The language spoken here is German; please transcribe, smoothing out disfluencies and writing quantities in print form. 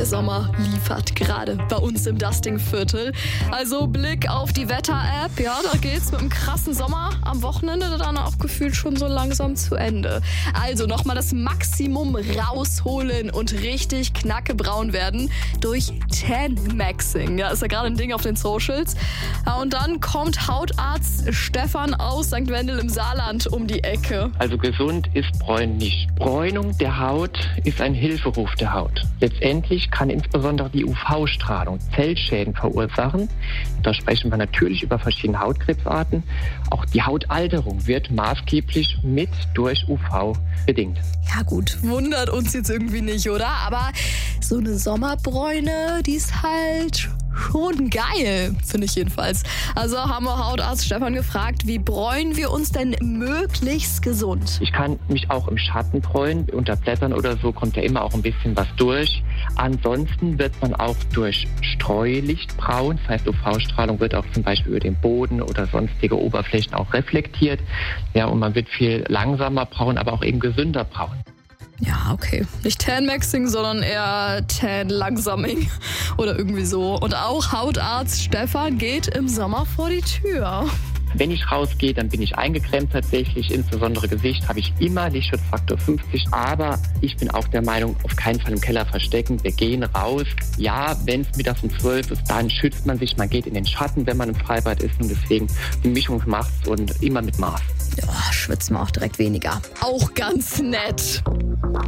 Der Sommer liefert gerade bei uns im Dustingviertel. Also Blick auf die Wetter-App. Ja, da geht's mit einem krassen Sommer am Wochenende dann auch gefühlt schon so langsam zu Ende. Also nochmal das Maximum rausholen und richtig knackebraun werden durch Tan-Maxing. Ja, ist ja gerade ein Ding auf den Socials. Ja, und dann kommt Hautarzt Stefan aus St. Wendel im Saarland um die Ecke. Also gesund ist Bräunen nicht. Bräunung der Haut ist ein Hilferuf der Haut. Letztendlich kann insbesondere die UV-Strahlung Zellschäden verursachen. Da sprechen wir natürlich über verschiedene Hautkrebsarten. Auch die Hautalterung wird maßgeblich mit durch UV bedingt. Ja gut, wundert uns jetzt irgendwie nicht, oder? Aber so eine Sommerbräune, die ist halt schon geil, finde ich jedenfalls. Also haben wir Hautarzt Stefan gefragt, wie bräunen wir uns denn möglichst gesund? Ich kann mich auch im Schatten bräunen, unter Blättern oder so kommt ja immer auch ein bisschen was durch. Ansonsten wird man auch durch Streulicht braun, das heißt UV-Strahlung wird auch zum Beispiel über den Boden oder sonstige Oberflächen auch reflektiert. Ja, und man wird viel langsamer braun, aber auch eben gesünder braun. Ja, okay. Nicht Tan-Maxing, sondern eher Tan-Langsaming oder irgendwie so. Und auch Hautarzt Stefan geht im Sommer vor die Tür. Wenn ich rausgehe, dann bin ich eingecremt tatsächlich, insbesondere Gesicht habe ich immer Lichtschutzfaktor 50, aber ich bin auch der Meinung, auf keinen Fall im Keller verstecken, wir gehen raus. Ja, wenn es mittags um 12 ist, dann schützt man sich, man geht in den Schatten, wenn man im Freibad ist und deswegen die Mischung macht's und immer mit Maß. Ja, schwitzen wir auch direkt weniger. Auch ganz nett.